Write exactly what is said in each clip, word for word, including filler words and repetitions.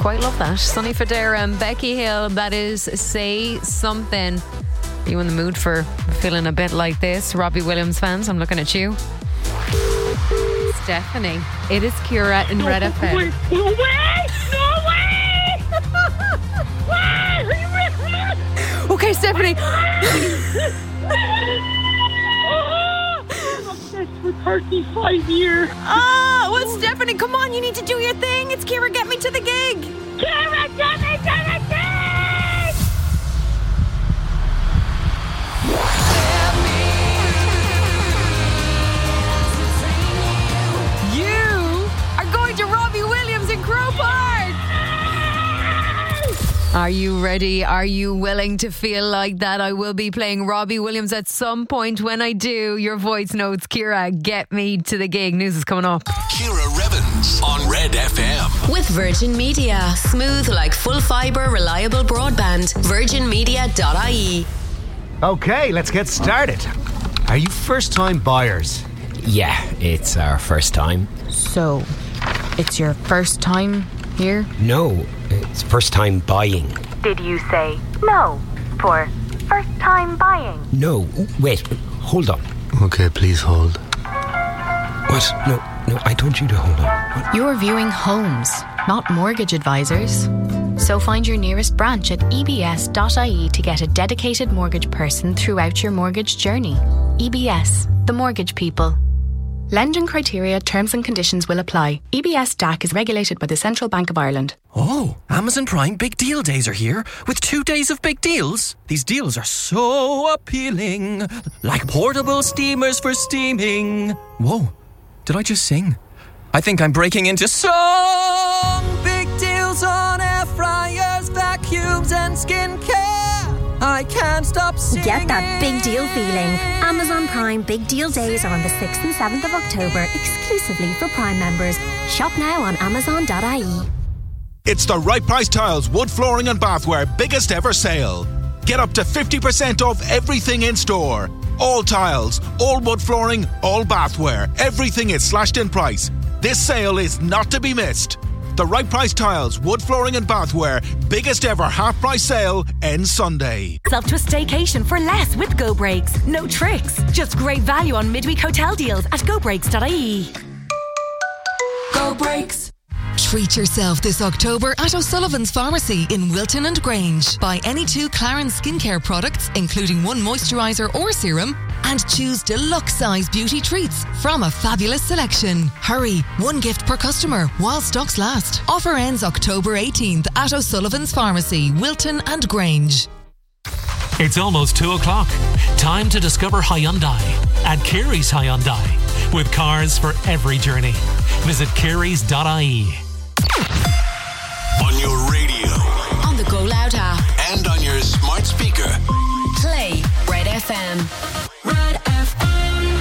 quite love that. Sonny Fodera and Becky Hill, that is Say Something. Are you in the mood for feeling a bit like this? Robbie Williams fans, I'm looking at you. Stephanie, it is Ciara in Red F M. No way! No way! No way! Why? Okay, Stephanie. For thirty-five years. Ah, well, Stephanie, come on, you need to do your thing. It's Ciara, get me to the gig. Ciara, get me to the gig! You are going to Robbie Williams in Crow Park. Are you ready? Are you willing to feel like that? I will be playing Robbie Williams at some point. When I do, your voice notes, Ciara, get me to the gig. News is coming up. Ciara Revens on Red F M. With Virgin Media. Smooth like full fibre, reliable broadband. virgin media dot I E. Okay, let's get started. Are you first-time buyers? Yeah, it's our first time. So, it's your first time here? No, it's first time buying. Did you say no for first time buying? No, wait, hold on. Okay, please hold. What? No, no, I told you to hold on. What? You're viewing homes, not mortgage advisors. So find your nearest branch at e b s dot I E to get a dedicated mortgage person throughout your mortgage journey. E B S, the mortgage people. Lending criteria, terms and conditions will apply. E B S D A C is regulated by the Central Bank of Ireland. Oh, Amazon Prime Big Deal Days are here with two days of big deals. These deals are so appealing, like portable steamers for steaming. Whoa, did I just sing? I think I'm breaking into song. Big deals on air fryers, vacuums and skincare. I can't stop singing. Get that big deal feeling. Amazon Prime Big Deal Days are on the sixth and seventh of October, exclusively for Prime members. Shop now on amazon dot I E. It's the Right Price Tiles Wood Flooring and Bathware biggest ever sale. Get up to fifty percent off everything in store. All tiles, all wood flooring, all bathware. Everything is slashed in price. This sale is not to be missed. The Right Price Tiles, Wood Flooring and Bathware biggest ever half price sale ends Sunday. It's up to a staycation for less with Go Breaks. No tricks, just great value on midweek hotel deals at go breaks dot I E. Go Breaks. Treat yourself this October at O'Sullivan's Pharmacy in Wilton and Grange. Buy any two Clarins skincare products, including one moisturiser or serum, and choose deluxe size beauty treats from a fabulous selection. Hurry, one gift per customer while stocks last. Offer ends October eighteenth at O'Sullivan's Pharmacy, Wilton and Grange. It's almost two o'clock. Time to discover Hyundai at Kerry's Hyundai, with cars for every journey. Visit kerrys dot I E. On your radio, on the Go Loud app, and on your smart speaker. Play Red F M. Red F M.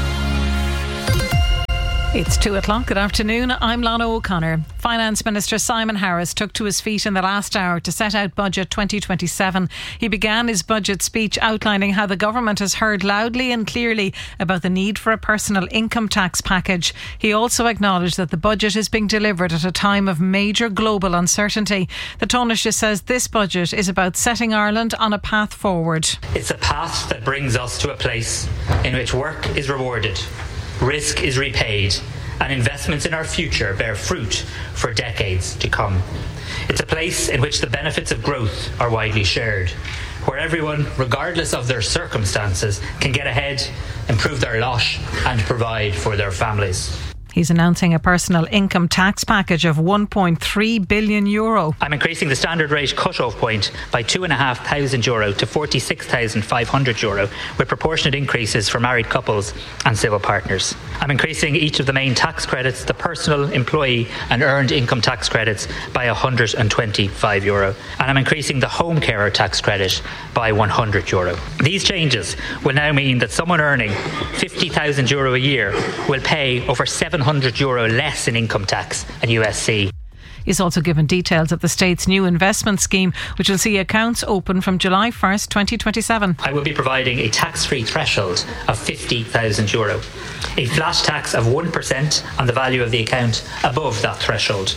It's two o'clock. Good afternoon. I'm Lana O'Connor. Finance Minister Simon Harris took to his feet in the last hour to set out Budget twenty twenty-seven. He began his budget speech outlining how the government has heard loudly and clearly about the need for a personal income tax package. He also acknowledged that the budget is being delivered at a time of major global uncertainty. The Taoiseach says this budget is about setting Ireland on a path forward. It's a path that brings us to a place in which work is rewarded, risk is repaid, and investments in our future bear fruit for decades to come. It's a place in which the benefits of growth are widely shared, where everyone, regardless of their circumstances, can get ahead, improve their lot, and provide for their families. He's announcing a personal income tax package of one point three billion euro. I'm increasing the standard rate cut-off point by two thousand five hundred euro to forty-six thousand five hundred euro, with proportionate increases for married couples and civil partners. I'm increasing each of the main tax credits, the personal, employee and earned income tax credits, by one hundred twenty-five euro. And I'm increasing the home carer tax credit by one hundred euro. These changes will now mean that someone earning fifty thousand euro a year will pay over seven hundred euro less in income tax and U S C. He's also given details of the state's new investment scheme, which will see accounts open from July first, twenty twenty-seven. I will be providing a tax-free threshold of fifty thousand euro, a flat tax of one percent on the value of the account above that threshold,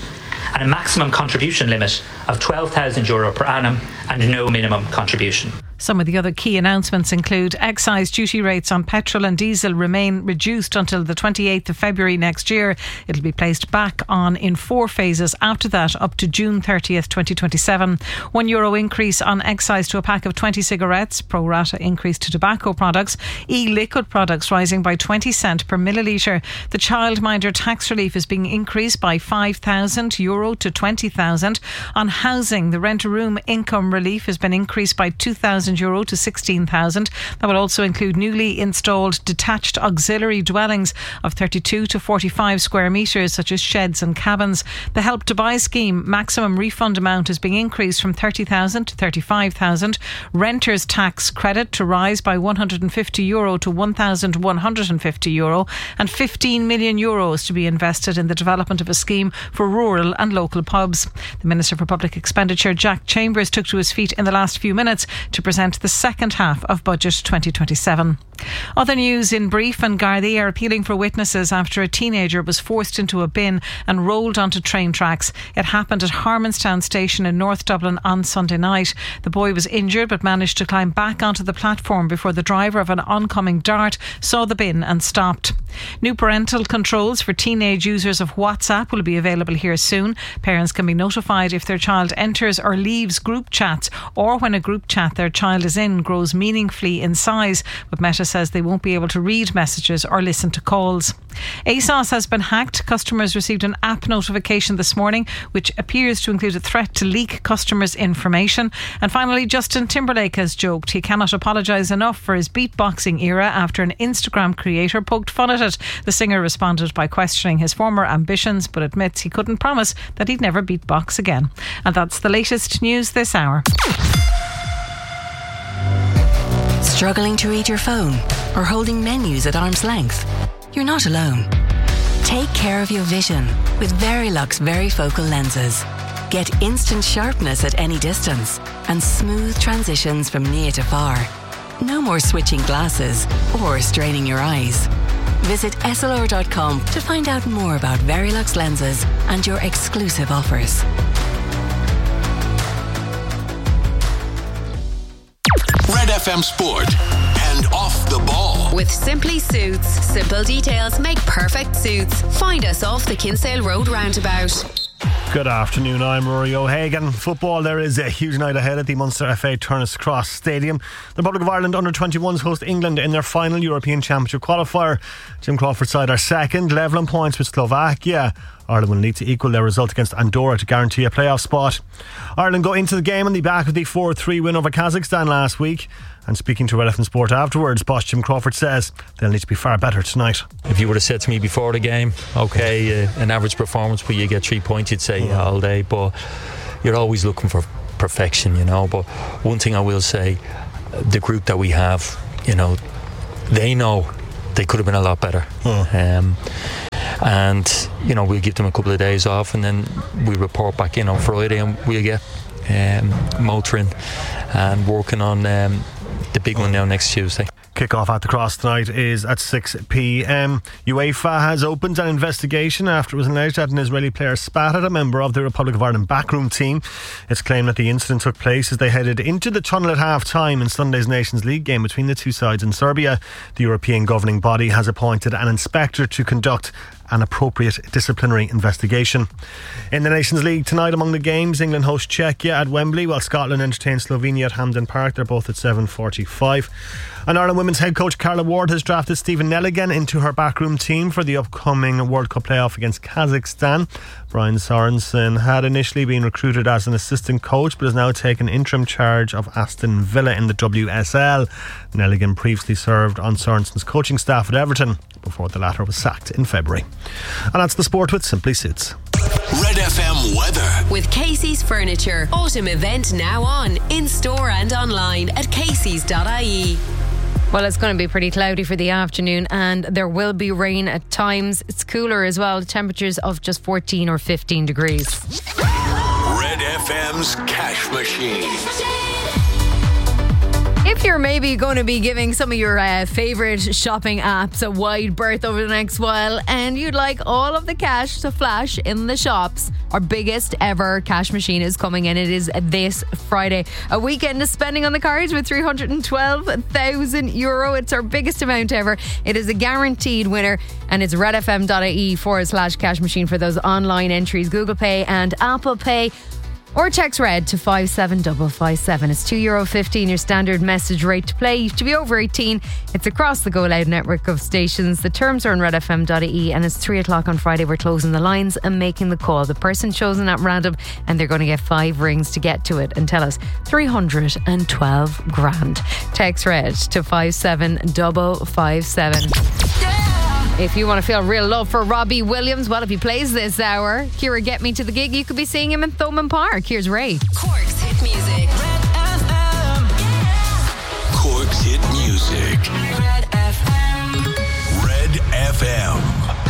and a maximum contribution limit of twelve thousand euro per annum and no minimum contribution. Some of the other key announcements include excise duty rates on petrol and diesel remain reduced until the twenty-eighth of February next year. It'll be placed back on in four phases after that up to June thirtieth, twenty twenty-seven. One euro increase on excise to a pack of twenty cigarettes, pro rata increase to tobacco products, e-liquid products rising by twenty cent per millilitre. The childminder tax relief is being increased by five thousand euro to twenty thousand. On housing, the rent-a-room income relief has been increased by two thousand euro to sixteen thousand. That will also include newly installed detached auxiliary dwellings of thirty-two to forty-five square metres, such as sheds and cabins. The Help to Buy scheme maximum refund amount is being increased from thirty thousand to thirty-five thousand. Renters tax credit to rise by one hundred fifty euro to one thousand one hundred fifty euro, and fifteen million euros to be invested in the development of a scheme for rural and local pubs. The Minister for Public Expenditure, Jack Chambers, took to his feet in the last few minutes to present the second half of Budget twenty twenty-seven. Other news in brief, and Gardaí are appealing for witnesses after a teenager was forced into a bin and rolled onto train tracks. It happened at Harmonstown Station in North Dublin on Sunday night. The boy was injured but managed to climb back onto the platform before the driver of an oncoming Dart saw the bin and stopped. New parental controls for teenage users of WhatsApp will be available here soon. Parents can be notified if their child enters or leaves group chats, or when a group chat their child is in grows meaningfully in size, but Meta says they won't be able to read messages or listen to calls. ASOS has been hacked. Customers received an app notification this morning which appears to include a threat to leak customers' information. And finally, Justin Timberlake has joked he cannot apologise enough for his beatboxing era after an Instagram creator poked fun at it. The singer responded by questioning his former ambitions, but admits he couldn't promise that he'd never beatbox again. And that's the latest news this hour. Struggling to read your phone or holding menus at arm's length? You're not alone. Take care of your vision with Verilux Varifocal lenses. Get instant sharpness at any distance and smooth transitions from near to far. No more switching glasses or straining your eyes. Visit S L R dot com to find out more about Verilux lenses and your exclusive offers. Red F M Sport and Off the Ball. With Simply Suits, simple details make perfect suits. Find us off the Kinsale Road roundabout. Good afternoon, I'm Rory O'Hagan. Football, there is a huge night ahead at the Munster F A Turner's Cross Stadium. The Republic of Ireland under twenty-ones host England in their final European Championship qualifier. Jim Crawford's side are second, level on points with Slovakia. Ireland will need to equal their result against Andorra to guarantee a playoff spot. Ireland go into the game on the back of the four three win over Kazakhstan last week. And speaking to Red F M Sport afterwards, boss Jim Crawford says they'll need to be far better tonight. If you would have said to me before the game, okay, uh, an average performance where you get three points, you'd say yeah, all day, but you're always looking for perfection, you know. But one thing I will say, the group that we have, you know, they know they could have been a lot better. Oh. Um, and, you know, we'll give them a couple of days off and then we report back in on Friday and we'll get um, motoring and working on um, the big one now next Tuesday. Kick-off at the Cross tonight is at six p.m. UEFA has opened an investigation after it was alleged that an Israeli player spat at a member of the Republic of Ireland backroom team. It's claimed that the incident took place as they headed into the tunnel at half-time in Sunday's Nations League game between the two sides in Serbia. The European governing body has appointed an inspector to conduct an appropriate disciplinary investigation. In the Nations League tonight, among the games, England host Czechia at Wembley while Scotland entertain Slovenia at Hampden Park. They're both at seven forty-five. And Ireland women's head coach Carla Ward has drafted Stephen Nelligan into her backroom team for the upcoming World Cup playoff against Kazakhstan. Brian Sorensen had initially been recruited as an assistant coach but has now taken interim charge of Aston Villa in the W S L. Nelligan previously served on Sorensen's coaching staff at Everton before the latter was sacked in February. And that's the sport with Simply Suits. Red F M weather. With Casey's Furniture. Autumn event now on, in store and online at caseys dot I E. Well, it's going to be pretty cloudy for the afternoon and there will be rain at times. It's cooler as well, temperatures of just fourteen or fifteen degrees. Red F M's Cash Machine. If you're maybe going to be giving some of your uh, favourite shopping apps a wide berth over the next while and you'd like all of the cash to flash in the shops, Our biggest ever cash machine is coming in. It is this Friday. A weekend of spending on the cards with three hundred twelve thousand euro. It's our biggest amount ever. It is a guaranteed winner, and it's redfm.ie forward slash cash machine for those online entries, Google Pay and Apple Pay. Or text RED to five seven five five seven. It's two euro fifteen, your standard message rate to play. You have to be over eighteen. It's across the Go Loud network of stations. The terms are on redfm.ie, and it's three o'clock on Friday. We're closing the lines and making the call. The person chosen at random, and they're going to get five rings to get to it and tell us three hundred twelve grand. Text RED to five seven five five seven. If you want to feel real love for Robbie Williams, well, if he plays this hour, Ciara, get me to the gig. You could be seeing him in Thomond Park. Here's Ray. Cork's hit music. Red F M. Cork's hit music. Red F M. Red F M.